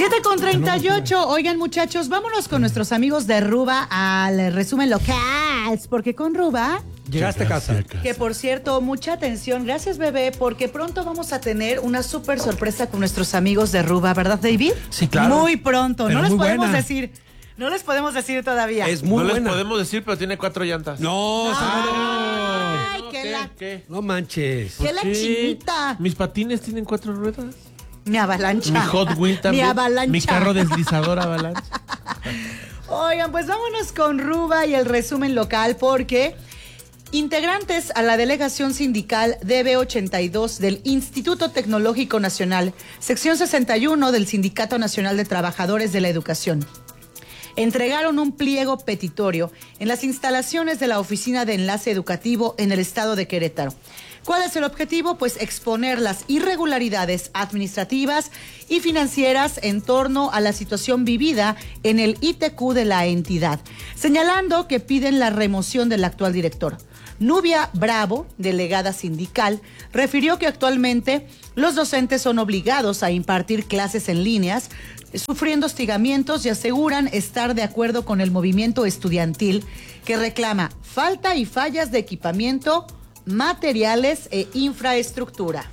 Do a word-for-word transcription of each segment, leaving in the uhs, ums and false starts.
siete con treinta y ocho. Oigan, muchachos, vámonos con nuestros amigos de Ruba al resumen local. Porque con Ruba... Llegaste a casa. Que por cierto, mucha atención, gracias bebé, porque pronto vamos a tener una súper sorpresa con nuestros amigos de Ruba, ¿verdad, David? Sí, claro. Muy pronto, pero no les muy podemos buena. decir, no les podemos decir todavía. Es muy no buena. les podemos decir, pero tiene cuatro llantas. No, Ay, no, que ¿qué? la, ¿Qué? no manches. que la ¿Qué? chinita. Mis patines tienen cuatro ruedas. Mi avalancha. Mi Hot Wheel también. Mi avalancha. Mi carro deslizador avalancha. Oigan, pues vámonos con Ruba y el resumen local porque integrantes a la delegación sindical D B ochenta y dos del Instituto Tecnológico Nacional, sección sesenta y uno del Sindicato Nacional de Trabajadores de la Educación, entregaron un pliego petitorio en las instalaciones de la Oficina de Enlace Educativo en el estado de Querétaro. ¿Cuál es el objetivo? Pues exponer las irregularidades administrativas y financieras en torno a la situación vivida en el I T Q de la entidad, señalando que piden la remoción del actual director. Nubia Bravo, delegada sindical, refirió que actualmente los docentes son obligados a impartir clases en líneas, sufriendo hostigamientos y aseguran estar de acuerdo con el movimiento estudiantil que reclama falta y fallas de equipamiento, materiales e infraestructura.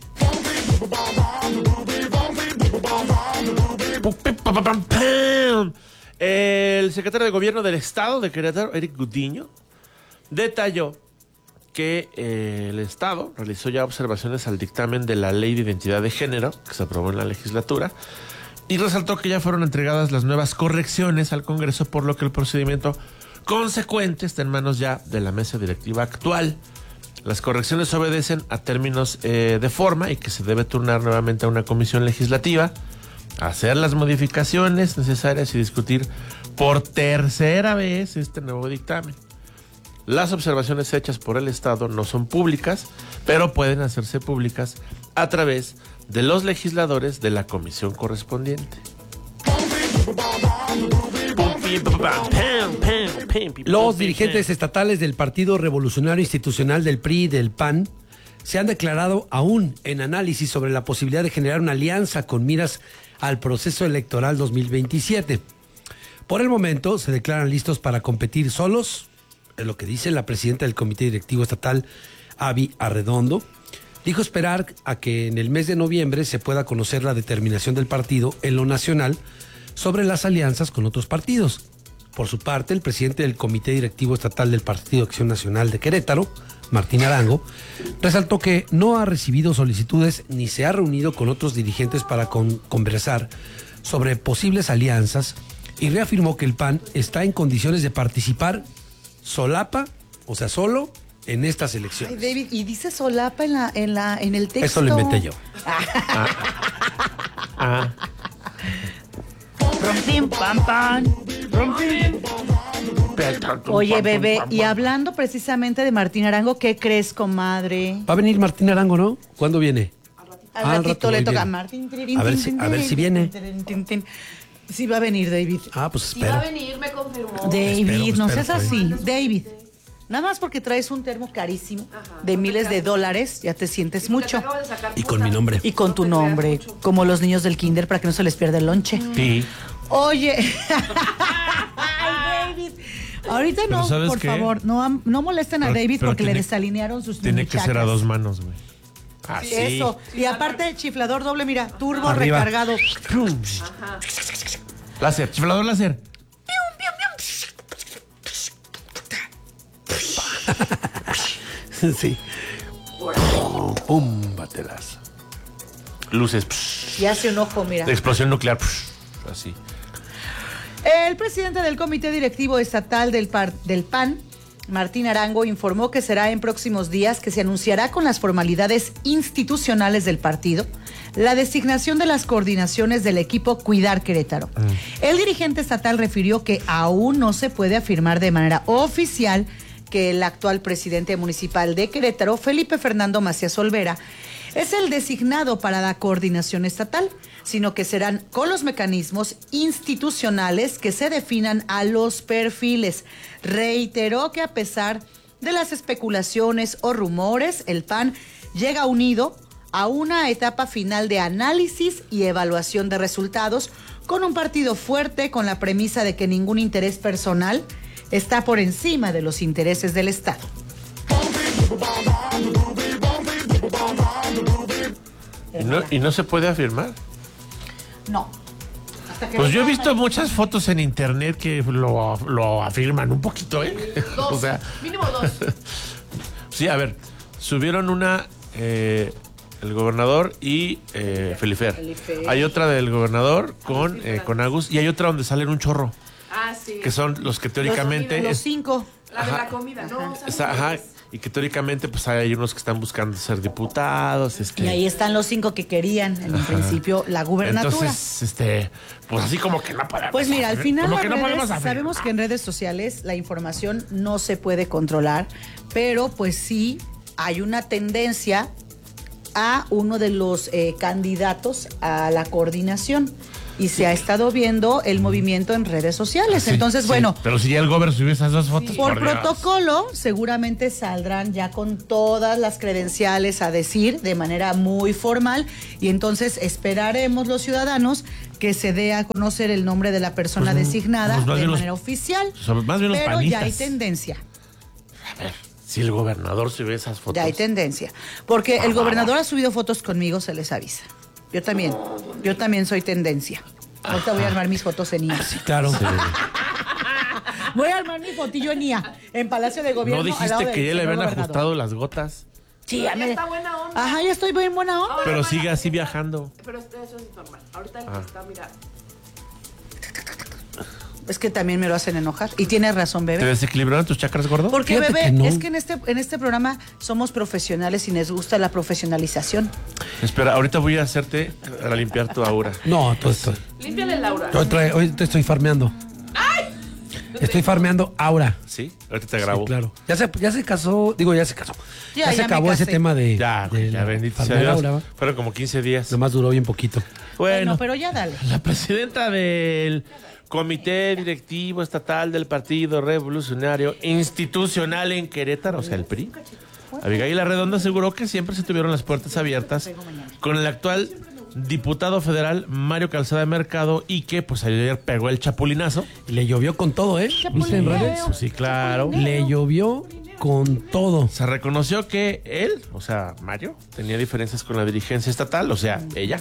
El secretario de Gobierno del Estado de Querétaro, Eric Gudiño, detalló que eh, el Estado realizó ya observaciones al dictamen de la Ley de Identidad de Género, que se aprobó en la legislatura, y resaltó que ya fueron entregadas las nuevas correcciones al Congreso, por lo que el procedimiento consecuente está en manos ya de la mesa directiva actual. Las correcciones obedecen a términos eh, de forma y que se debe turnar nuevamente a una comisión legislativa, hacer las modificaciones necesarias y discutir por tercera vez este nuevo dictamen. Las observaciones hechas por el Estado no son públicas, pero pueden hacerse públicas a través de los legisladores de la comisión correspondiente. Los dirigentes estatales del Partido Revolucionario Institucional del P R I y del P A N se han declarado aún en análisis sobre la posibilidad de generar una alianza con miras al proceso electoral dos mil veintisiete. Por el momento se declaran listos para competir solos, es lo que dice la presidenta del Comité Directivo Estatal, Abby Arredondo. Dijo esperar a que en el mes de noviembre se pueda conocer la determinación del partido en lo nacional sobre las alianzas con otros partidos. Por su parte, el presidente del Comité Directivo Estatal del Partido Acción Nacional de Querétaro, Martín Arango, resaltó que no ha recibido solicitudes ni se ha reunido con otros dirigentes para con- conversar sobre posibles alianzas y reafirmó que el P A N está en condiciones de participar solapa, o sea, solo, en estas elecciones. Ay, David, y dice solapa en la, en la, en el texto. Eso lo inventé yo. Ah, Rompim, pam, pam. Oye, bebé, y hablando precisamente de Martín Arango, ¿qué crees, comadre? Va a venir Martín Arango, ¿no? ¿Cuándo viene? Al Ah, al ratito rato, le muy toca a bien. Martín. A ver si- a ver si viene. Sí va a venir, David. Ah, pues Si va a espero. venir, me confirmó. David, Espero, no espero, seas espero. así. David, nada más porque traes un termo carísimo Ajá, de no miles te de creas. dólares, ya te sientes Y porque mucho. acabo de sacar Y puta. con mi nombre. Y con No tu te creas nombre, mucho. como los niños del kinder, para que no se les pierda el lonche. sí. Oye, Ay, David, ahorita Pero no, ¿sabes por qué? favor, no, am- no molesten a Pero- David pero porque le tiene- desalinearon sus Tiene que ser a muchachas. dos manos, güey. Así. Eso, y aparte chiflador doble, mira, turbo Arriba. recargado. Ajá. Láser, chiflador láser. Sí. Pum, batelas. Luces. psh, Y hace un ojo, mira. explosión nuclear. psh, así. El presidente del Comité Directivo Estatal del, par- del P A N, Martín Arango, informó que será en próximos días que se anunciará con las formalidades institucionales del partido la designación de las coordinaciones del equipo Cuidar Querétaro. Mm. El dirigente estatal refirió que aún no se puede afirmar de manera oficial que el actual presidente municipal de Querétaro, Felipe Fernando Macías Olvera, es el designado para la coordinación estatal, sino que serán con los mecanismos institucionales que se definan a los perfiles. Reiteró que a pesar de las especulaciones o rumores, el P A N llega unido a una etapa final de análisis y evaluación de resultados, con un partido fuerte, con la premisa de que ningún interés personal está por encima de los intereses del Estado. ¿Y no, y no se puede afirmar? No. Hasta que Pues yo he vean visto ahí. muchas fotos en internet que lo, lo afirman un poquito, ¿eh? Dos. O sea, Mínimo dos. sí, a ver, subieron una eh, el gobernador y eh, Felifer. Felifer. Hay otra del gobernador con, sí, eh, con con Agus y hay otra donde salen un chorro, Ah, sí. que son los que teóricamente... Los es- cinco. La de Ajá. la comida. No, ¿sabes Está- ajá, qué es? y que teóricamente pues hay unos que están buscando ser diputados, este, Y ahí están los cinco que querían en un principio la gubernatura. entonces, este, pues así como que no podemos. Pues mira, al final como las que no redes- podemos afirmar. sabemos que en redes sociales la información no se puede controlar, pero pues sí hay una tendencia a uno de los eh, candidatos a la coordinación. Y se ha estado viendo el movimiento en redes sociales. Sí, Entonces, sí, bueno, pero si ya el gobernador subió esas dos fotos, por Dios. protocolo, seguramente saldrán ya con todas las credenciales a decir de manera muy formal y entonces esperaremos los ciudadanos que se dé a conocer el nombre de la persona Pues, designada pues, más de bien los- manera oficial. son más bien los Pero ya hay panistas. tendencia, A ver, si el gobernador subió esas fotos. ya hay tendencia. Porque el gobernador ha subido fotos conmigo, se les avisa. Yo también, yo también soy tendencia. Ahorita voy a armar mis fotos en I A. Sí, claro. Voy a armar mi fotillo en I A, en Palacio de Gobierno. ¿No al lado dijiste del que ya le señor habían gobernador. ajustado las gotas? Sí, Ya ya me... está buena onda. Ajá, ya estoy bien buena onda. Pero sigue así viajando. Pero eso es normal. Ahorita el Ah. que está, mira. Es que también me lo hacen enojar. Y tienes razón, ¿Te bebé. desequilibraron tus chakras, gordo? Porque, Fíjate bebé, que no. es que en este, en este programa somos profesionales y nos gusta la profesionalización. Espera, ahorita voy a hacerte a limpiar tu aura. No, todo esto. Límpiale, Laura. Yo trae- hoy te estoy farmeando. Estoy farmeando aura. ¿Sí? Ahorita te grabo. Sí, claro. Ya se, ya se casó, digo, ya se casó. Ya, Ya, se ya me acabó ese casé. tema de. Ya, de ya la bendito sea farmear Dios. aura, ¿va? Fueron como quince días. Nomás duró bien poquito. Bueno, Bueno, pero ya dale. la presidenta del Comité Directivo Estatal del Partido Revolucionario Institucional en Querétaro, o sea, el P R I, Abigail Arredondo aseguró que siempre se tuvieron las puertas abiertas con el actual diputado federal Mario Calzada Mercado y que pues ayer pegó el chapulinazo. Y le llovió con todo, ¿eh? ¿Viste en redes? Pues sí, claro. Le llovió con todo. Se reconoció que él, o sea, Mario, tenía diferencias con la dirigencia estatal, o sea, ella.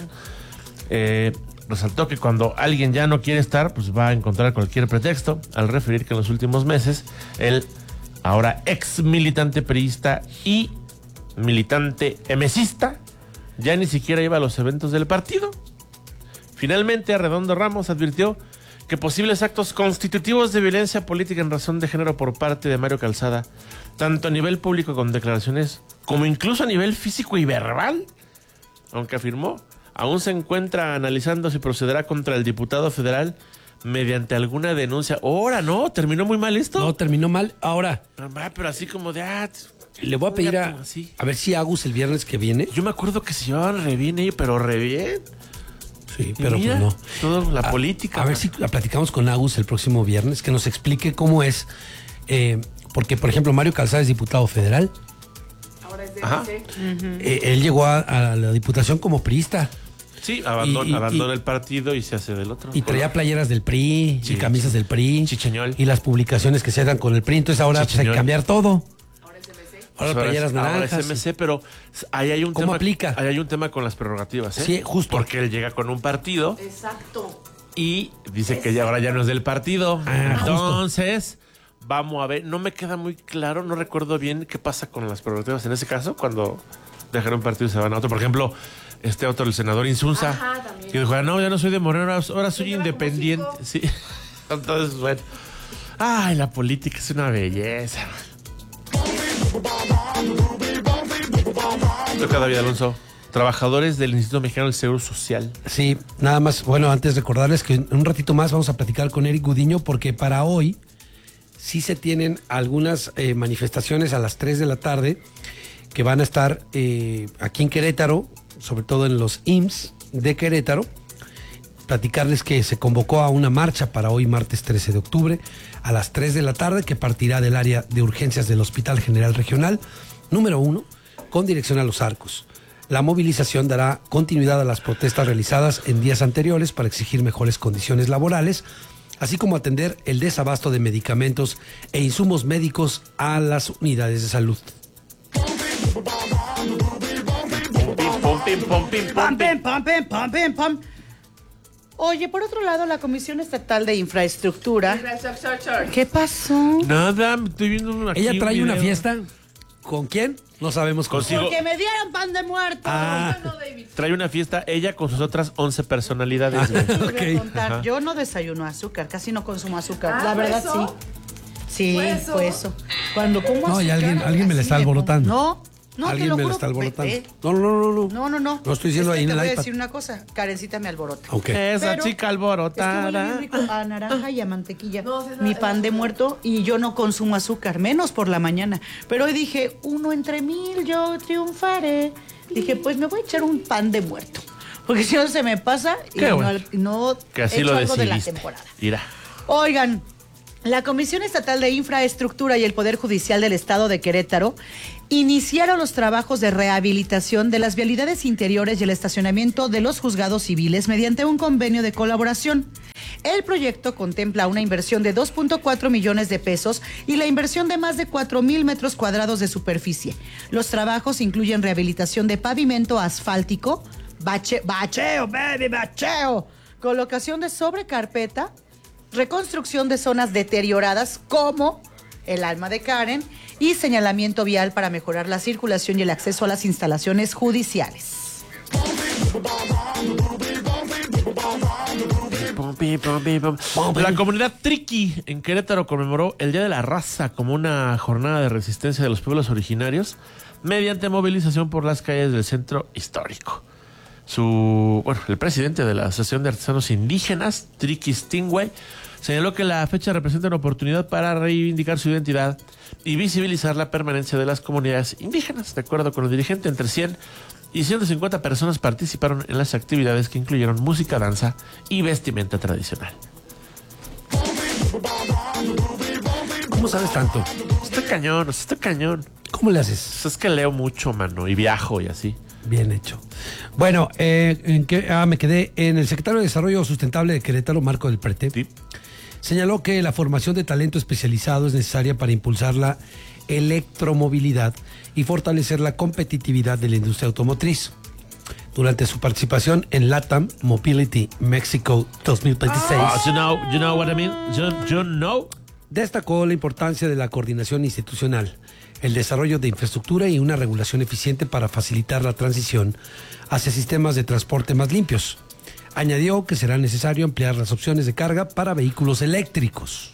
Eh, resaltó que cuando alguien ya no quiere estar, pues va a encontrar cualquier pretexto, al referir que en los últimos meses, el ahora ex militante priista y militante emesista, ya ni siquiera iba a los eventos del partido. Finalmente, Arredondo Ramos advirtió que posibles actos constitutivos de violencia política en razón de género por parte de Mario Calzada, tanto a nivel público con declaraciones, como incluso a nivel físico y verbal, aunque afirmó, aún se encuentra analizando si procederá contra el diputado federal mediante alguna denuncia. Ahora no, terminó muy mal esto. No, terminó mal. Ahora, Ah, pero así como de... Ah, le voy a pedir a, así. a ver si Agus el viernes que viene. Yo me acuerdo que se llevaban re bien ellos, pero re bien. Sí, Y pero mira, pues no. toda la A- política. A ver si la platicamos con Agus el próximo viernes, que nos explique cómo es. eh, porque, por ejemplo, Mario Calzada es diputado federal. Ahora es de Ajá. M C. Eh, él llegó a, a la diputación como priista Sí, abandona, Y- y- abandona y- el partido y se hace del otro. y traía playeras del P R I Sí, y camisas del P R I. Chicheñol. Y las publicaciones que se dan con el P R I. Entonces ahora pues, hay que Chicheñol. cambiar todo. Ahora es M C. Ahora Pues playeras ahora es- ahora naranjas. es M C, pero ahí hay un ¿Cómo tema. aplica? Ahí hay un tema con las prerrogativas, ¿eh? Sí, justo. Porque él llega con un partido Exacto. y dice que ya ahora ya no es del partido. Ah, justo. Entonces, vamos a ver. No me queda muy claro, no recuerdo bien qué pasa con las prerrogativas en ese caso, cuando dejan un partido y se van a otro. Por ejemplo, este otro, el senador Insunza, Ajá, también. que dijo, "Ah, no, ya no soy de Moreno, ahora, ahora soy lleva como independiente". cinco. Sí. Entonces, bueno. Ay, la política es una belleza. Toca David Alonso. Trabajadores del Instituto Mexicano del Seguro Social. Sí, nada más, bueno, antes recordarles que en un ratito más vamos a platicar con Eric Gudiño porque para hoy sí se tienen algunas eh, manifestaciones a las tres de la tarde que van a estar eh, aquí en Querétaro, sobre todo en los I M S S de Querétaro. Platicarles que se convocó a una marcha para hoy, martes trece de octubre, a las tres de la tarde, que partirá del área de urgencias del Hospital General Regional número uno, con dirección a Los Arcos. La movilización dará continuidad a las protestas realizadas en días anteriores para exigir mejores condiciones laborales, así como atender el desabasto de medicamentos e insumos médicos a las unidades de salud. Pum, pim, pum, pim, pum, Pam, pim. pam, pam, pam, pam, pam, pam. Oye, por otro lado, la Comisión Estatal de Infraestructura. Infrastructure. ¿Qué pasó? Nada, estoy viendo una. Ella trae una fiesta. ¿Con quién? No sabemos con Consigo. Porque me dieron pan de muerto. Ah. No, David. Trae una fiesta ella con sus otras once personalidades. güey. Te voy a Ok. contar, Ajá. yo no desayuno azúcar, casi no consumo azúcar. Ah, la ¿fue verdad, eso? sí. Sí, ¿Fue eso? fue eso. Cuando como No, y azúcar, alguien- alguien me la así está de- alborotando. No, no, te Alguien lo me juro, lo está alborotando. vete. No, no, no, no. No, no, no. No estoy diciendo Es que ahí en te el voy a iPad. decir una cosa, Karencita me alborota. Ok. Esa Pero chica Es que huele alborotada. bien rico a naranja y a mantequilla. No, sí, Mi esa- pan de esa- muerto y yo no consumo azúcar, menos por la mañana. Pero hoy dije, uno entre mil, yo triunfaré. Dije, pues me voy a echar un pan de muerto. Porque si no se me pasa y Qué no, bueno. no Que así echo lo algo de la decidiste. temporada. Mira. Oigan, la Comisión Estatal de Infraestructura y el Poder Judicial del Estado de Querétaro iniciaron los trabajos de rehabilitación de las vialidades interiores y el estacionamiento de los juzgados civiles mediante un convenio de colaboración. El proyecto contempla una inversión de dos punto cuatro millones de pesos y la inversión de más de cuatro mil metros cuadrados de superficie. Los trabajos incluyen rehabilitación de pavimento asfáltico, bache, bacheo, baby, bacheo, colocación de sobrecarpeta, reconstrucción de zonas deterioradas como el Alma de Karen y señalamiento vial para mejorar la circulación y el acceso a las instalaciones judiciales. Pum, pim, pum, pim, pum. La comunidad Triqui en Querétaro conmemoró el Día de la Raza como una jornada de resistencia de los pueblos originarios mediante movilización por las calles del centro histórico. Su, bueno, el presidente de la Asociación de Artesanos Indígenas, Triqui Stingway, señaló que la fecha representa una oportunidad para reivindicar su identidad y visibilizar la permanencia de las comunidades indígenas. De acuerdo con el dirigente, entre cien y ciento cincuenta personas participaron en las actividades que incluyeron música, danza y vestimenta tradicional. ¿Cómo sabes tanto? Está cañón, está cañón. ¿Cómo le haces? Pues es que leo mucho, mano, y viajo y así. Bien hecho. Bueno, eh, ¿en qué? Ah, me quedé en el secretario de Desarrollo Sustentable de Querétaro, Marco del Prete. Sí. Señaló que la formación de talento especializado es necesaria para impulsar la electromovilidad y fortalecer la competitividad de la industria automotriz. Durante su participación en LATAM Mobility Mexico dos mil veintiséis, Oh, you know, you know what I mean? You, you know? destacó la importancia de la coordinación institucional, el desarrollo de infraestructura y una regulación eficiente para facilitar la transición hacia sistemas de transporte más limpios. Añadió que será necesario ampliar las opciones de carga para vehículos eléctricos.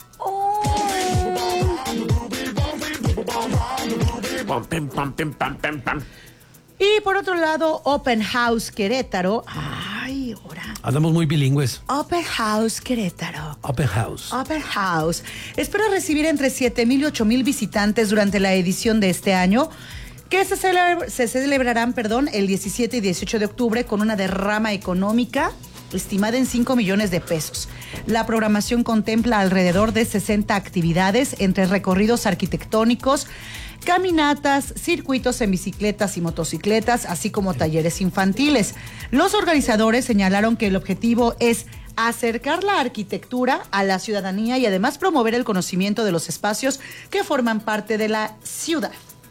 Pum, pim, pum, pim, pam, pam, pam. Y por otro lado, Open House Querétaro. Ay, ahora. Andamos muy bilingües. Open House Querétaro. Open House. Open House espera recibir entre siete mil y ocho mil visitantes durante la edición de este año, que se, celebra- se celebrarán perdón, el diecisiete y dieciocho de octubre con una derrama económica estimada en cinco millones de pesos. La programación contempla alrededor de sesenta actividades entre recorridos arquitectónicos, caminatas, circuitos en bicicletas y motocicletas, así como talleres infantiles. Los organizadores señalaron que el objetivo es acercar la arquitectura a la ciudadanía y además promover el conocimiento de los espacios que forman parte de la ciudad.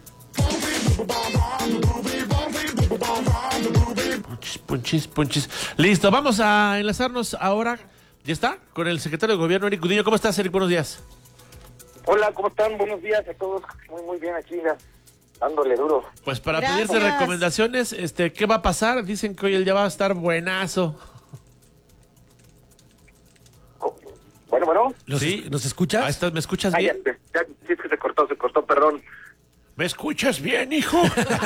Punchis, punchis, punchis. Listo, vamos a enlazarnos ahora. ¿Ya está? Con el secretario de Gobierno, Eric Gudiño. ¿Cómo estás, Eric? Buenos días. Hola, ¿cómo están? Buenos días a todos. Muy, muy bien aquí, ya, dándole duro. Pues para Gracias. pedirse recomendaciones, este, ¿qué va a pasar? Dicen que hoy el día va a estar buenazo. Oh, bueno, bueno. ¿Nos, ¿Sí? ¿Nos escuchas? Ahí estás, ¿me escuchas Ah, ya, bien? ya, sí, es que se cortó, se cortó, perdón. ¿Me escuchas bien, hijo?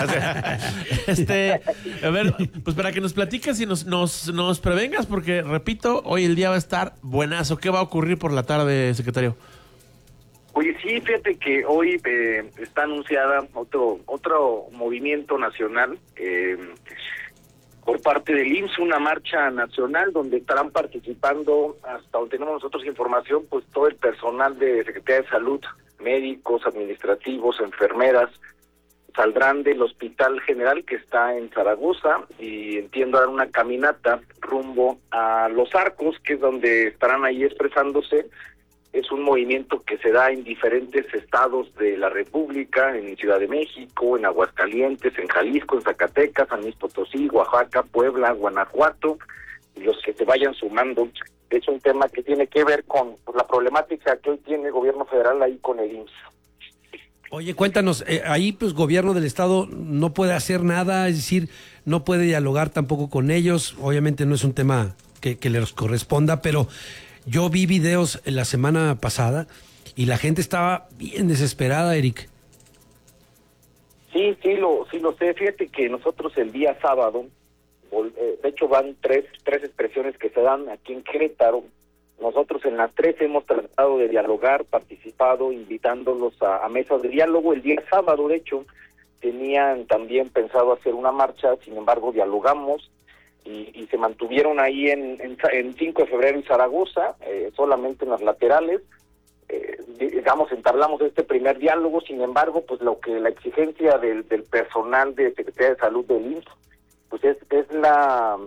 este, a ver, pues para que nos platiques y nos, nos, nos prevengas, porque, repito, hoy el día va a estar buenazo. ¿Qué va a ocurrir por la tarde, secretario? Oye, sí, fíjate que hoy eh, está anunciada otro otro movimiento nacional eh, por parte del I M S S, una marcha nacional donde estarán participando, hasta donde tenemos nosotros información, pues todo el personal de Secretaría de Salud, médicos, administrativos, enfermeras, saldrán del Hospital General que está en Zaragoza y entiendo dar una caminata rumbo a Los Arcos, que es donde estarán ahí expresándose. Es un movimiento que se da en diferentes estados de la República, en Ciudad de México, en Aguascalientes, en Jalisco, en Zacatecas, San Luis Potosí, Oaxaca, Puebla, Guanajuato, y los que se vayan sumando. Es un tema que tiene que ver con pues, la problemática que hoy tiene el gobierno federal ahí con el I M S S. Oye, cuéntanos, eh, ahí pues gobierno del estado no puede hacer nada, es decir, no puede dialogar tampoco con ellos, obviamente no es un tema que, que les corresponda, pero yo vi videos la semana pasada y la gente estaba bien desesperada, Eric. Sí, sí lo, sí lo sé, fíjate que nosotros el día sábado, de hecho van tres, tres expresiones que se dan aquí en Querétaro. Nosotros en las tres hemos tratado de dialogar, participado, invitándolos a, a mesas de diálogo. El día sábado, de hecho, tenían también pensado hacer una marcha, sin embargo, dialogamos y, y se mantuvieron ahí en, en, en cinco de febrero en Zaragoza, eh, solamente en las laterales. Eh, digamos, entablamos este primer diálogo, sin embargo, pues lo que la exigencia del, del personal de Secretaría de Salud del I M S S, pues es, es la...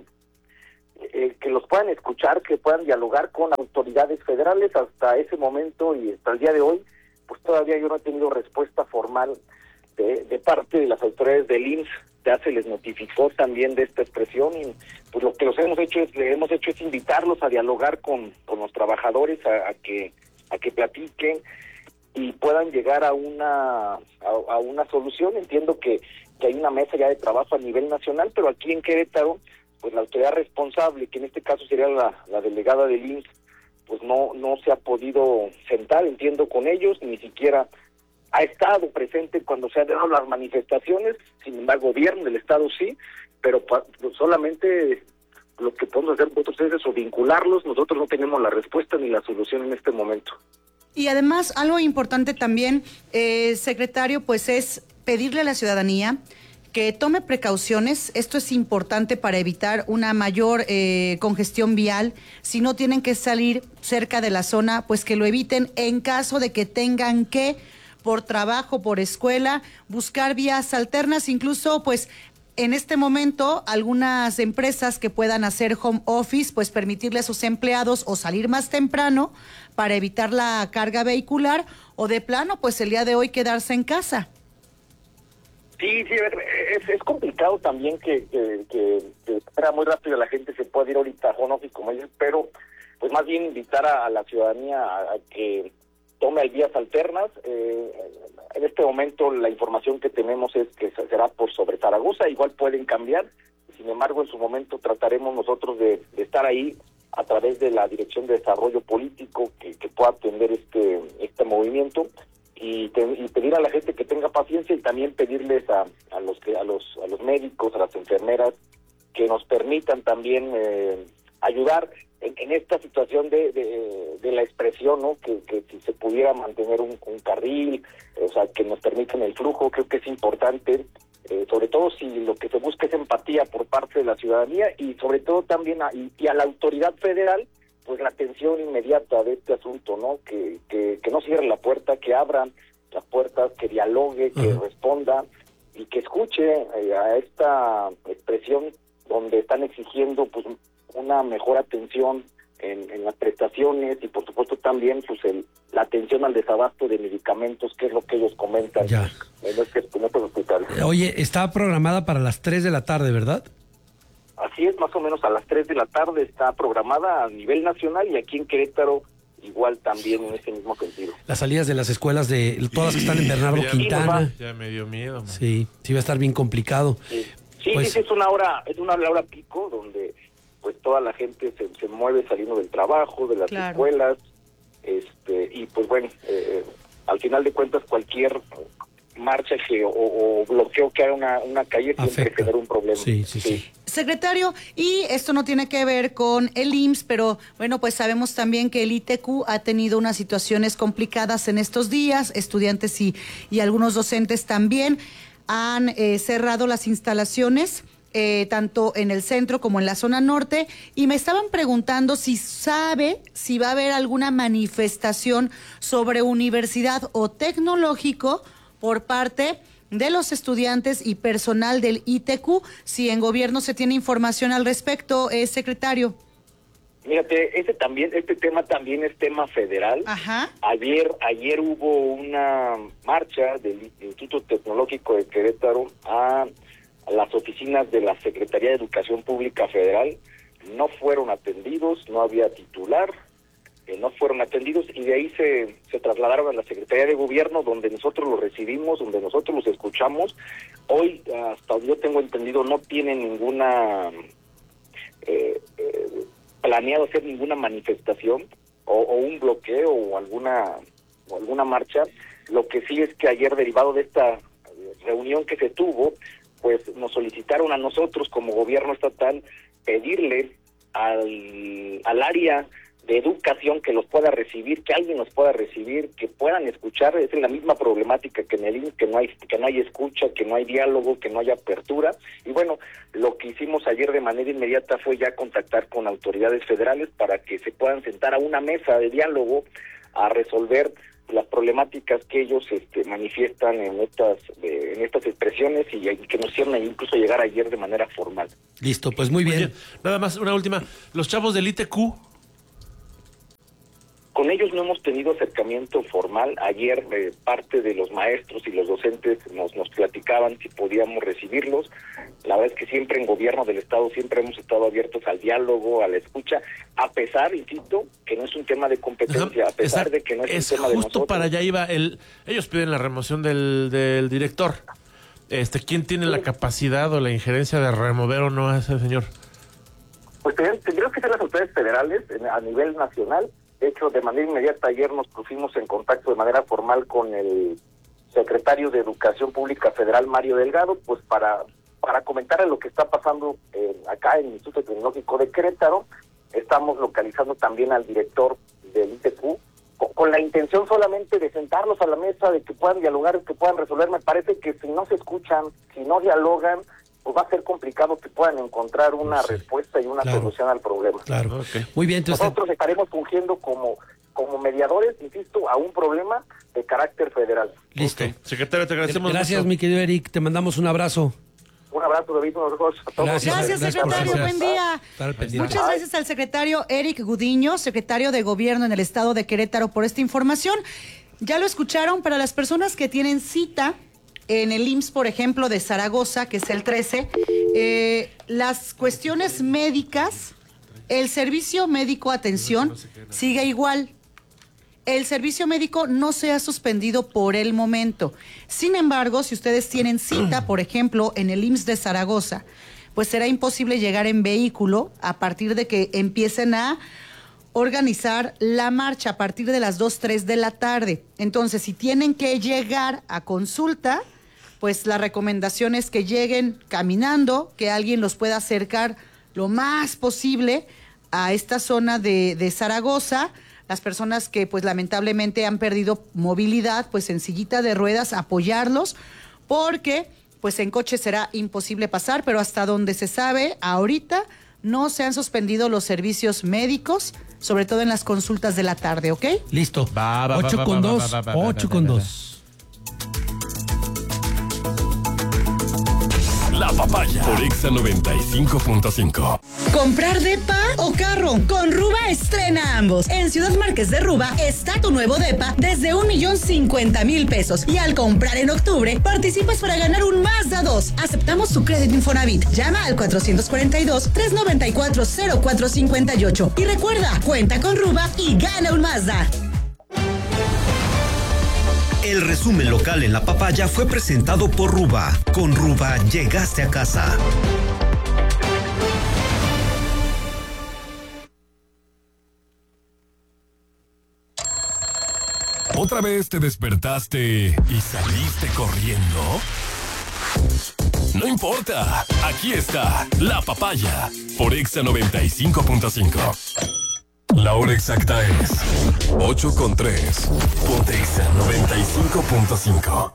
Eh, que los puedan escuchar, que puedan dialogar con autoridades federales. Hasta ese momento y hasta el día de hoy, pues todavía yo no he tenido respuesta formal de, de parte de las autoridades del I M S S. Ya se les notificó también de esta expresión y pues lo que los hemos hecho es le hemos hecho es invitarlos a dialogar con, con los trabajadores, a, a que a que platiquen y puedan llegar a una a, a una solución. Entiendo que, que hay una mesa ya de trabajo a nivel nacional, pero aquí en Querétaro pues la autoridad responsable, que en este caso sería la, la delegada del I M S S, pues no no se ha podido sentar, entiendo, con ellos, ni siquiera ha estado presente cuando se han dado las manifestaciones. Sin embargo, el gobierno del estado sí, pero pa, pues solamente lo que podemos hacer nosotros es eso, vincularlos. Nosotros no tenemos la respuesta ni la solución en este momento. Y además, algo importante también, eh, secretario, pues es pedirle a la ciudadanía que tome precauciones. Esto es importante para evitar una mayor eh, congestión vial. Si no tienen que salir cerca de la zona, pues que lo eviten. En caso de que tengan que, por trabajo, por escuela, buscar vías alternas. Incluso, pues, en este momento, algunas empresas que puedan hacer home office, pues permitirle a sus empleados o salir más temprano para evitar la carga vehicular, o de plano, pues el día de hoy quedarse en casa. Sí, sí, es, es complicado también que, que, que, que era muy rápido la gente se puede ir ahorita a home office, como ellos, pero pues más bien invitar a, a la ciudadanía a, a que tome vías alternas. Eh, en este momento la información que tenemos es que será por sobre Zaragoza, igual pueden cambiar, sin embargo en su momento trataremos nosotros de, de estar ahí a través de la Dirección de Desarrollo Político que, que pueda atender este, este movimiento. Y, te, y pedir a la gente que tenga paciencia y también pedirles a, a los que a los a los médicos, a las enfermeras, que nos permitan también eh, ayudar en, en esta situación de, de, de la expresión, ¿no? Que, que si se pudiera mantener un, un carril, o sea, que nos permitan el flujo, creo que es importante, eh, sobre todo si lo que se busca es empatía por parte de la ciudadanía y sobre todo también a, y, y a la autoridad federal, pues la atención inmediata de este asunto, ¿no? Que, que, que no cierre la puerta, que abran las puertas, que dialogue, que uh-huh. responda y que escuche eh, a esta expresión donde están exigiendo pues una mejor atención en, en las prestaciones y por supuesto también pues el, la atención al desabasto de medicamentos, que es lo que ellos comentan ya. en este, en estos hospitales. Oye, está programada para las tres de la tarde, ¿verdad? Así es, más o menos a las tres de la tarde está programada a nivel nacional y aquí en Querétaro igual también en ese mismo sentido. Las salidas de las escuelas de todas que están en Bernardo ya, Quintana. Ya me dio miedo. Man. Sí, sí va a estar bien complicado. Sí, sí, pues, sí, es una hora, es una hora pico donde pues toda la gente se, se mueve saliendo del trabajo, de las claro. escuelas, este y pues bueno, eh, al final de cuentas cualquier marcha que o, o bloqueo que haga una, una calle siempre genera un problema. Sí, sí, sí, sí. Secretario, y esto no tiene que ver con el I M S S, pero bueno, pues sabemos también que el I T Q ha tenido unas situaciones complicadas en estos días, estudiantes y, y algunos docentes también han eh, cerrado las instalaciones, eh, tanto en el centro como en la zona norte, y me estaban preguntando si sabe si va a haber alguna manifestación sobre universidad o tecnológico por parte de los estudiantes y personal del I T Q. Si en gobierno se tiene información al respecto, eh, secretario. Fíjate, este también, este tema también es tema federal. Ajá. Ayer, ayer hubo una marcha del Instituto Tecnológico de Querétaro a, a las oficinas de la Secretaría de Educación Pública Federal. No fueron atendidos, no había titular, eh, no fueron atendidos y de ahí se, se trasladaron a la Secretaría de Gobierno, donde nosotros los recibimos, donde nosotros los escuchamos. Hoy, hasta donde yo tengo entendido, no tienen ninguna eh, eh, planeado hacer ninguna manifestación o, o un bloqueo o alguna o alguna marcha. Lo que sí es que ayer, derivado de esta reunión que se tuvo, pues nos solicitaron a nosotros como gobierno estatal pedirle al, al área de educación que los pueda recibir, que alguien los pueda recibir, que puedan escuchar. Es la misma problemática que en el I M S S, que no hay que no hay escucha, que no hay diálogo, que no hay apertura. Y bueno, lo que hicimos ayer de manera inmediata fue ya contactar con autoridades federales para que se puedan sentar a una mesa de diálogo a resolver las problemáticas que ellos este, manifiestan en estas eh, en estas expresiones y, y que nos hicieron incluso llegar ayer de manera formal. Listo, pues muy bien. Oye, nada más, una última. Los chavos del I T Q. Con ellos no hemos tenido acercamiento formal. Ayer eh, parte de los maestros y los docentes nos, nos platicaban si podíamos recibirlos. La verdad es que siempre en gobierno del Estado siempre hemos estado abiertos al diálogo, a la escucha, a pesar, insisto, que no es un tema de competencia, a pesar Esa, de que no es, es un tema de justo nosotros. para allá iba. El, ellos piden la remoción del, del director. Este, ¿quién tiene la capacidad o la injerencia de remover o no a ese señor? Pues tendrían que ser las autoridades federales a nivel nacional. De hecho, de manera inmediata ayer nos pusimos en contacto de manera formal con el secretario de Educación Pública Federal, Mario Delgado, pues para para comentarle lo que está pasando eh, acá en el Instituto Tecnológico de Querétaro. Estamos localizando también al director del I T Q, con, con la intención solamente de sentarlos a la mesa, de que puedan dialogar, que puedan resolver. Me parece que si no se escuchan, si no dialogan, pues va a ser complicado que puedan encontrar una sí, respuesta y una claro, solución al problema. Claro, okay. Muy bien. Entonces... Nosotros estaremos fungiendo como, como mediadores, insisto, a un problema de carácter federal. Listo. Okay. Secretario, te agradecemos Gracias, mucho. mi querido Eric. Te mandamos un abrazo. Un abrazo, David. Un abrazo a todos. Gracias, gracias, secretario. Gracias. Buen día. Muchas gracias al secretario Eric Gudiño, secretario de Gobierno en el Estado de Querétaro, por esta información. Ya lo escucharon, para las personas que tienen cita en el I M S S, por ejemplo, de Zaragoza, que es el trece, eh, las cuestiones médicas, el servicio médico atención sigue igual. El servicio médico no se ha suspendido por el momento. Sin embargo, si ustedes tienen cita, por ejemplo, en el I M S S de Zaragoza, pues será imposible llegar en vehículo a partir de que empiecen a organizar la marcha a partir de las dos, tres de la tarde. Entonces, si tienen que llegar a consulta, pues la recomendación es que lleguen caminando, que alguien los pueda acercar lo más posible a esta zona de, de Zaragoza. Las personas que pues lamentablemente han perdido movilidad, pues en sillita de ruedas, apoyarlos, porque pues en coche será imposible pasar, pero hasta donde se sabe, ahorita no se han suspendido los servicios médicos, sobre todo en las consultas de la tarde, ¿ok? Listo. Va, va, ocho va, con va, dos, va, va, va, ocho va, con va, va. dos. La Papaya por Exa noventa y cinco punto cinco. ¿Comprar depa o carro? Con Ruba estrena ambos. En Ciudad Márquez de Ruba está tu nuevo depa desde un millón cincuenta mil pesos. Y al comprar en octubre, participas para ganar un Mazda dos. Aceptamos tu crédito Infonavit. Llama al cuatrocientos cuarenta y dos, trescientos noventa y cuatro, cero cuatro cincuenta y ocho. Y recuerda, cuenta con Ruba y gana un Mazda. El resumen local en La Papaya fue presentado por Ruba. Con Ruba llegaste a casa. ¿Otra vez te despertaste y saliste corriendo? No importa, aquí está La Papaya por Exa noventa y cinco punto cinco. La hora exacta es ocho con tres. Ponte Exa noventa y cinco punto cinco.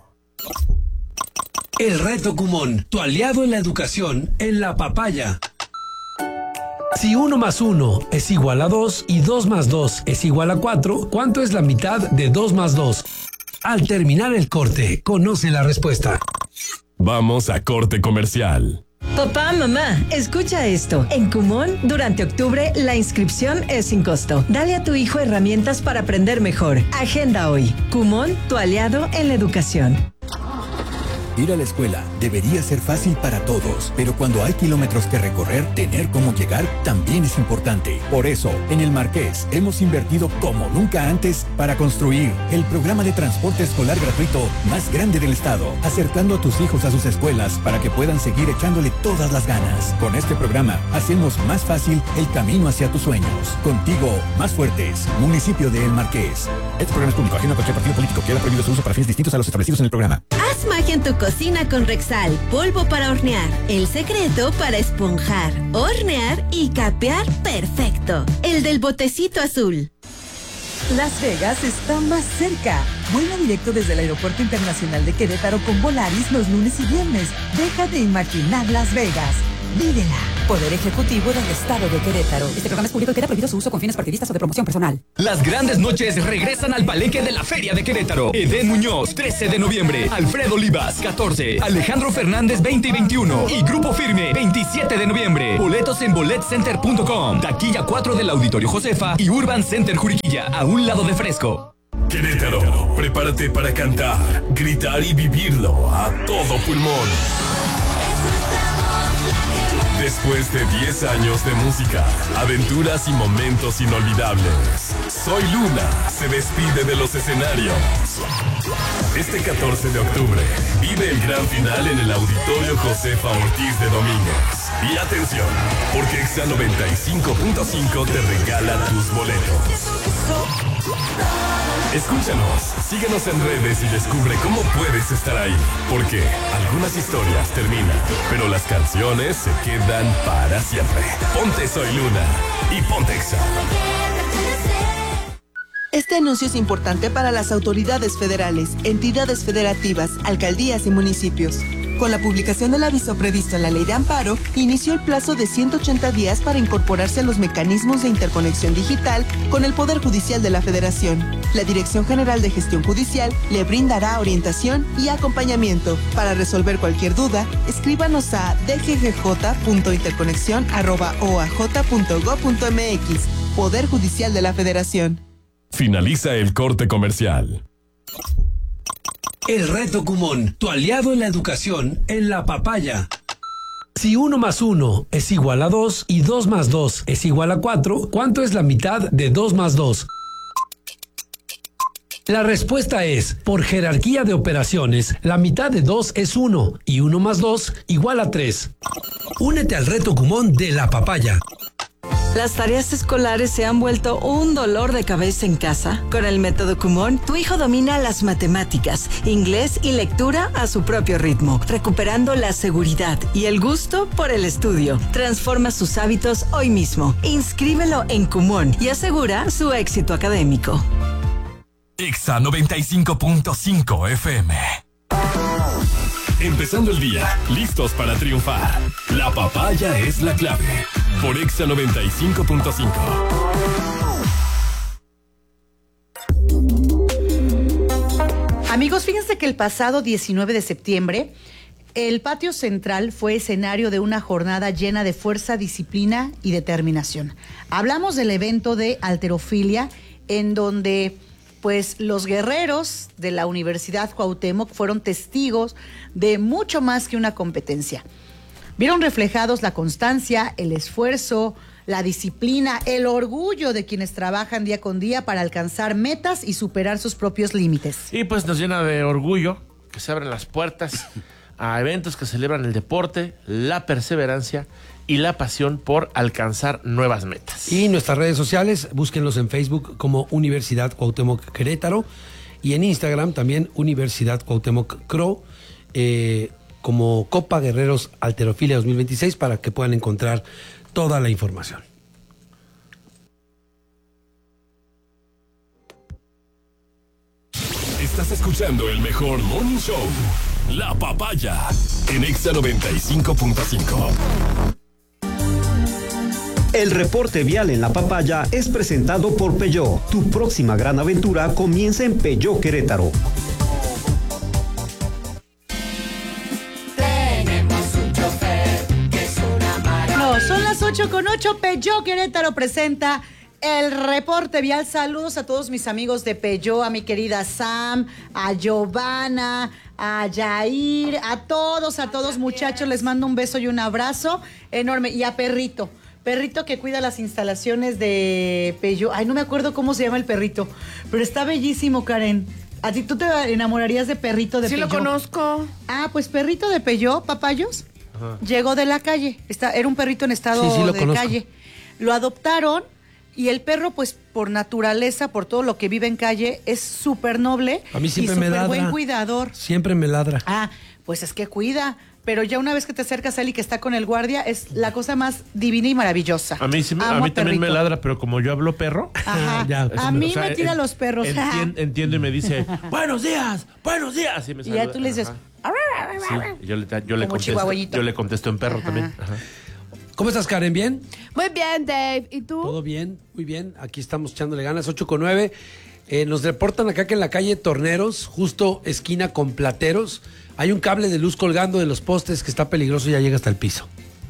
El reto Kumon, tu aliado en la educación en La Papaya. Si uno más uno es igual a dos y dos más dos es igual a cuatro, ¿cuánto es la mitad de dos más dos? Al terminar el corte, conoce la respuesta. Vamos a corte comercial. Papá, mamá, escucha esto. En Kumon, durante octubre, la inscripción es sin costo. Dale a tu hijo herramientas para aprender mejor. Agenda hoy. Kumon, tu aliado en la educación. Ir a la escuela debería ser fácil para todos, pero cuando hay kilómetros que recorrer, tener cómo llegar también es importante. Por eso, en el Marqués hemos invertido como nunca antes para construir el programa de transporte escolar gratuito más grande del estado, acercando a tus hijos a sus escuelas para que puedan seguir echándole todas las ganas. Con este programa hacemos más fácil el camino hacia tus sueños. Contigo, más fuertes. Municipio de El Marqués. Este programa es público, ajeno a cualquier partido político. Queda prohibido su uso para fines distintos a los establecidos en el programa. Haz magia en tu cocina con Rexal, polvo para hornear. El secreto para esponjar, hornear y capear perfecto. El del botecito azul. Las Vegas está más cerca. Vuela directo desde el Aeropuerto Internacional de Querétaro con Volaris los lunes y viernes. Deja de imaginar Las Vegas. Vívela. Poder Ejecutivo del Estado de Querétaro. Este programa es público y queda prohibido su uso con fines partidistas o de promoción personal. Las grandes noches regresan al Palenque de la Feria de Querétaro. Edén Muñoz, trece de noviembre. Alfredo Olivas, catorce. Alejandro Fernández, veinte y veintiuno. Y Grupo Firme, veintisiete de noviembre. Boletos en bolet center punto com. Taquilla cuatro del Auditorio Josefa y Urban Center Juriquilla, a un lado de Fresco. Querétaro, prepárate para cantar, gritar y vivirlo a todo pulmón. Después de diez años de música, aventuras y momentos inolvidables, Soy Luna se despide de los escenarios. Este catorce de octubre, vive el gran final en el Auditorio Josefa Ortiz de Domínguez. Y atención, porque Exa noventa y cinco punto cinco te regala tus boletos. Escúchanos, síguenos en redes y descubre cómo puedes estar ahí. Porque algunas historias terminan, pero las canciones se quedan para siempre. Ponte Soy Luna y ponte Exa. Este anuncio es importante para las autoridades federales, entidades federativas, alcaldías y municipios. Con la publicación del aviso previsto en la Ley de Amparo, inició el plazo de ciento ochenta días para incorporarse a los mecanismos de interconexión digital con el Poder Judicial de la Federación. La Dirección General de Gestión Judicial le brindará orientación y acompañamiento. Para resolver cualquier duda, escríbanos a d g g j punto interconexión arroba o a j punto gob punto m x. Poder Judicial de la Federación. Finaliza el corte comercial. El reto Kumon, tu aliado en la educación, en la papaya. Si uno más uno es igual a dos y dos más dos es igual a cuatro, ¿cuánto es la mitad de dos más dos? La respuesta es, por jerarquía de operaciones, la mitad de dos es uno y uno más dos igual a tres. Únete al reto Kumon de la papaya. Las tareas escolares se han vuelto un dolor de cabeza en casa. Con el método Kumon, tu hijo domina las matemáticas, inglés y lectura a su propio ritmo, recuperando la seguridad y el gusto por el estudio. Transforma sus hábitos hoy mismo. Inscríbelo en Kumon y asegura su éxito académico. Exa noventa y cinco punto cinco F M. Empezando el día, listos para triunfar. La papaya es la clave. Por Exa noventa y cinco punto cinco. Amigos, fíjense que el pasado diecinueve de septiembre, el patio central fue escenario de una jornada llena de fuerza, disciplina y determinación. Hablamos del evento de halterofilia, en donde pues los guerreros de la Universidad Cuauhtémoc fueron testigos de mucho más que una competencia. Vieron reflejados la constancia, el esfuerzo, la disciplina, el orgullo de quienes trabajan día con día para alcanzar metas y superar sus propios límites. Y pues nos llena de orgullo que se abren las puertas a eventos que celebran el deporte, la perseverancia y la pasión por alcanzar nuevas metas. Y nuestras redes sociales, búsquenlos en Facebook como Universidad Cuauhtémoc Querétaro y en Instagram también Universidad Cuauhtémoc Cro, eh, como Copa Guerreros Halterofilia dos mil veintiséis para que puedan encontrar toda la información. Estás escuchando el mejor morning show, La Papaya, en Exa noventa y cinco punto cinco. El reporte vial en La Papaya es presentado por Peugeot. Tu próxima gran aventura comienza en Peugeot Querétaro. ocho, Peugeot Querétaro presenta el reporte vial. Saludos a todos mis amigos de Peugeot, a mi querida Sam, a Giovanna, a Yair, a todos, a todos muchachos, les mando un beso y un abrazo enorme. Y a Perrito, Perrito que cuida las instalaciones de Peugeot. Ay, no me acuerdo cómo se llama el perrito, pero está bellísimo, Karen. ¿A ti tú te enamorarías de Perrito de sí Peugeot? Sí lo conozco. Ah, pues Perrito de Peugeot, papayos, ajá, llegó de la calle. Está, era un perrito en estado sí, sí, de conozco. calle. Lo adoptaron. Y el perro, pues, por naturaleza, por todo lo que vive en calle, es súper noble. A mí siempre y me ladra. buen cuidador. Siempre me ladra. Ah, pues es que cuida. Pero ya una vez que te acercas a él y que está con el guardia, es la cosa más divina y maravillosa. A mí, sí, a mí también me ladra, pero como yo hablo perro... Ajá. ya, a mí o sea, me tira en, los perros. Entien, entiendo y me dice, buenos días, buenos días. Y, me y ya tú le dices... Sí, yo le, yo, le contesto, yo le contesto en perro, ajá, también. Ajá. ¿Cómo estás, Karen? ¿Bien? Muy bien, Dave. ¿Y tú? Todo bien, muy bien. Aquí estamos echándole ganas, ocho con nueve. Eh, nos reportan acá que en la calle Torneros, justo esquina con Plateros, hay un cable de luz colgando de los postes que está peligroso y ya llega hasta el piso.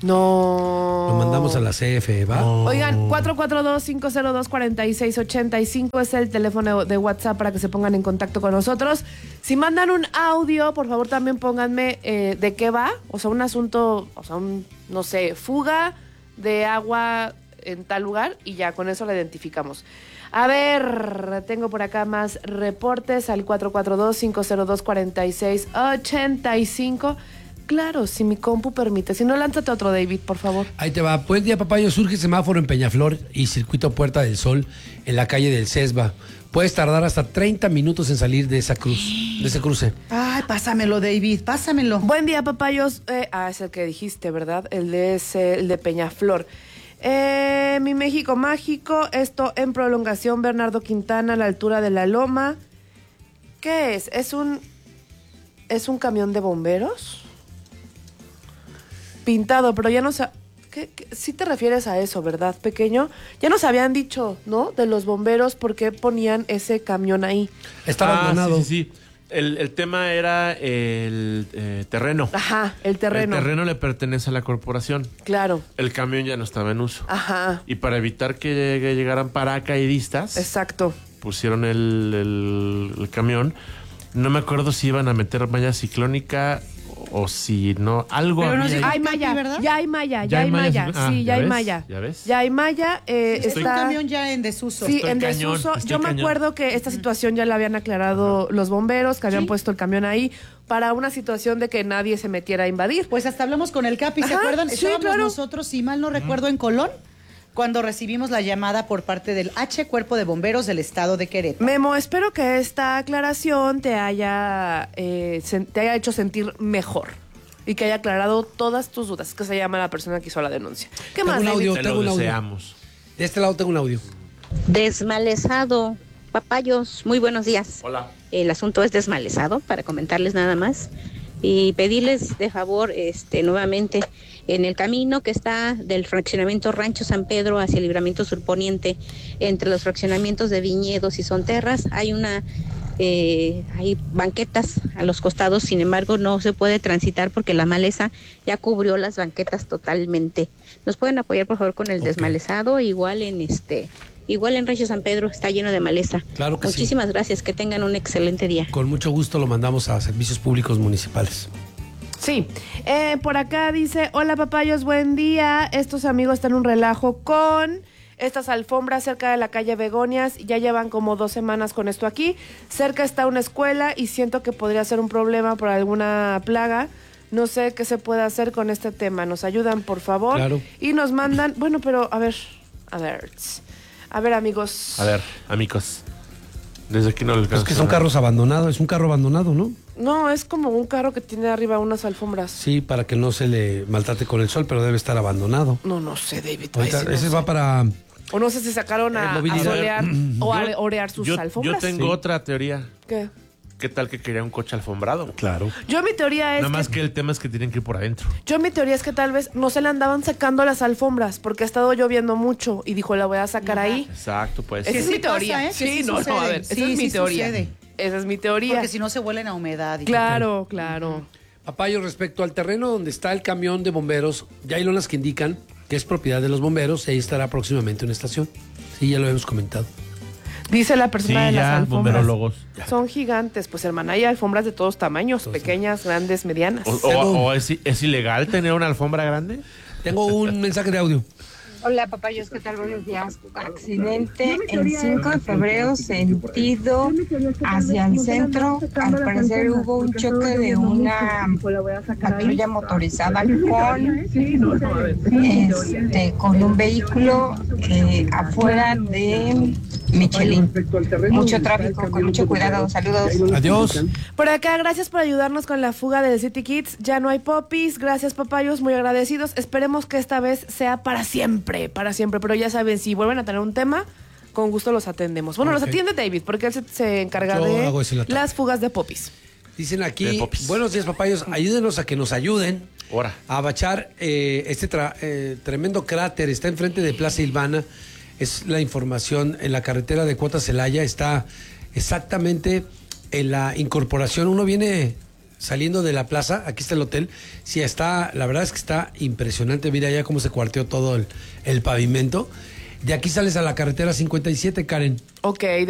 No. Lo mandamos a la C F, ¿va? No. Oigan, cuatro cuatro dos, cinco cero dos, cuatro seis ocho cinco es el teléfono de WhatsApp para que se pongan en contacto con nosotros. Si mandan un audio, por favor también pónganme eh, de qué va. O sea, un asunto, o sea, un, no sé, fuga de agua en tal lugar y ya con eso la identificamos. A ver, tengo por acá más reportes al cuatro cuatro dos, cinco cero dos, cuatro seis ocho cinco. Claro, si mi compu permite. Si no, lánzate otro, David, por favor. Ahí te va. Buen día, papayo. Surge semáforo en Peñaflor y circuito Puerta del Sol en la calle del Cesba. Puedes tardar hasta treinta minutos en salir de esa cruz, de ese cruce. Ay, pásamelo, David, pásamelo. Buen día, papayos. Eh, ah, es el que dijiste, ¿verdad? El de ese, el de Peñaflor. Eh, mi México mágico, esto en prolongación Bernardo Quintana a la altura de la Loma. ¿Qué es? ¿Es un, es un camión de bomberos? Pintado, pero ya no sé, ¿qué, qué? Sí te refieres a eso, ¿verdad, pequeño? Ya nos habían dicho, ¿no? De los bomberos, ¿por qué ponían ese camión ahí? Está ah, abandonado. Sí, sí, sí. El, el tema era el eh, terreno. Ajá, el terreno. El terreno le pertenece a la corporación. Claro. El camión ya no estaba en uso. Ajá. Y para evitar que llegue, llegaran paracaidistas... Exacto. Pusieron el, el, el camión. No me acuerdo si iban a meter malla ciclónica... o si no, algo pero había... No, hay malla, ¿verdad? Ya hay malla, ya, ya hay malla. malla. Ah, sí, ya, ya hay malla. ¿Ya ves? Ya hay malla. Eh, Estoy... está... un camión ya en desuso. Sí, estoy en cañón, desuso. Yo me cañón. acuerdo que esta situación ya la habían aclarado uh-huh. los bomberos, que habían ¿Sí? puesto el camión ahí para una situación de que nadie se metiera a invadir. Pues hasta hablamos con el Capi, ¿se Ajá, acuerdan? Sí, Estábamos claro. nosotros, si mal no recuerdo, en Colón, cuando recibimos la llamada por parte del H Cuerpo de Bomberos del Estado de Querétaro. Memo, espero que esta aclaración te haya, eh, sen- te haya hecho sentir mejor. Y que haya aclarado todas tus dudas. Que se llama la persona que hizo la denuncia. ¿Qué tengo más, un audio, Te tengo lo un audio. deseamos. De este lado tengo un audio. Desmalezado. Papayos, muy buenos días. Hola. El asunto es desmalezado, para comentarles nada más. Y pedirles de favor, este, nuevamente, en el camino que está del fraccionamiento Rancho San Pedro hacia el Libramiento Surponiente, entre los fraccionamientos de Viñedos y Sonterras, hay una... Eh, hay banquetas a los costados, sin embargo no se puede transitar porque la maleza ya cubrió las banquetas totalmente. ¿Nos pueden apoyar por favor con el okay. desmalezado? Igual en este, igual en Rancho San Pedro está lleno de maleza. Claro que Muchísimas sí. gracias, que tengan un excelente día. Con mucho gusto lo mandamos a Servicios Públicos Municipales. Sí, eh, por acá dice, hola papayos, buen día, estos amigos están en un relajo con estas alfombras cerca de la calle Begonias, ya llevan como dos semanas con esto aquí, cerca está una escuela y siento que podría ser un problema por alguna plaga, no sé qué se puede hacer con este tema, nos ayudan por favor, claro. Y nos mandan, bueno, pero a ver, a ver, a ver amigos. A ver, amigos. Desde aquí no les Es que son carros abandonados, es un carro abandonado, ¿no? No, es como un carro que tiene arriba unas alfombras. Sí, para que no se le maltrate con el sol, pero debe estar abandonado. No, no sé, David. Ahorita, no ese sé. va para... O no sé si sacaron a, a solear o a orear sus yo, alfombras. Yo tengo sí. otra teoría. ¿Qué? ¿Qué tal que quería un coche alfombrado? Claro. Yo mi teoría es Nada más que, que el tema es que tienen que ir por adentro. Yo mi teoría es que tal vez no se le andaban sacando las alfombras porque ha estado lloviendo mucho y dijo, la voy a sacar Ajá. ahí. Exacto, pues. Esa es sí mi teoría. pasa, ¿eh? Sí, sí no, sucede. no, a ver, sí, esa es sí mi teoría. Sucede. Esa es mi teoría. Porque si no se huelen a humedad. Y claro, todo. claro. Papayo, respecto al terreno donde está el camión de bomberos, ya hay lonas que indican que es propiedad de los bomberos, y ahí estará próximamente una estación. Sí, ya lo hemos comentado. Dice la persona Sí, de las ya, alfombras. bomberólogos. Ya. Son gigantes, pues hermana, hay alfombras de todos tamaños, Todos pequeñas, grandes, medianas. ¿O, o- o es, es ilegal tener una alfombra grande? Tengo un mensaje de audio. Hola papayos, ¿qué tal? Buenos días. Accidente el cinco de febrero, sentido hacia el centro. Al parecer hubo un choque de una patrulla motorizada con, este, con un vehículo eh, afuera de Michelin. Mucho tráfico, con mucho cuidado. Saludos. Adiós. Por acá, gracias por ayudarnos con la fuga de City Kids. Ya no hay popis. Gracias, papayos, muy agradecidos. Esperemos que esta vez sea para siempre, para siempre. Pero ya saben, si vuelven a tener un tema, con gusto los atendemos. Bueno, Ok. los atiende David, porque él se, se encarga Yo de hago eso en la tarde. las fugas de popis. Dicen De aquí, popis. buenos días papayos, ayúdenos a que nos ayuden Ahora. a bachar eh, este tra- eh, tremendo cráter. Está enfrente de Plaza Ilvana. Es la información en la carretera de Cuota Celaya. Está exactamente en la incorporación. Uno viene saliendo de la plaza. Aquí está el hotel. Sí, está, la verdad es que está impresionante. Mira ya cómo se cuarteó todo el, el pavimento. De aquí sales a la carretera cincuenta y siete, Karen. Ok.